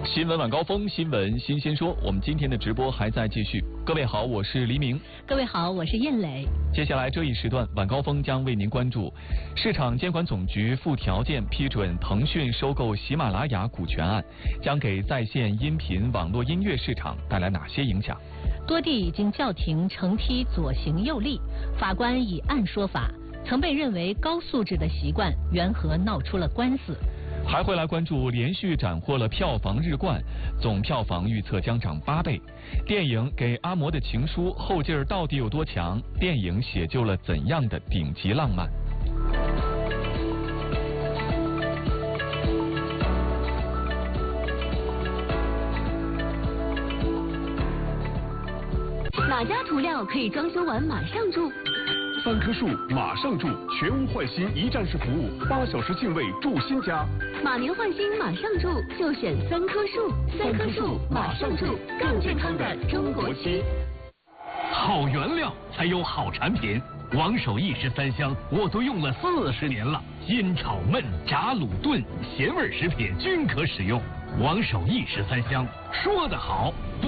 新闻晚高峰，新闻新鲜说。我们今天的直播还在继续。各位好，我是黎明。 各位好，我是燕磊。 接下来这一时段，晚高峰将为您关注市场监管总局附条件批准腾讯收购喜马拉雅股权案，将给在线音频网络音乐市场带来哪些影响？ 多地已经叫停成批左行右立，法官以案说法，曾被认为高素质的习惯缘何闹出了官司？ 还会来关注连续斩获了票房日冠，总票房预测将涨8倍。电影《给阿嬷的情书》后劲儿到底有多强？电影写就了怎样的顶级浪漫？ 哪家涂料可以装修完马上住 ？3棵树马上住，全屋换新一站式服务，8小时净位住新家。 马年换新马上住，就选3棵树，3棵树马上住，更健康的中国区。 好原料才有好产品，王守义13香我都用了40年了，阴炒焖、炸卤炖，咸味食品均可使用。王守义13香，说得好。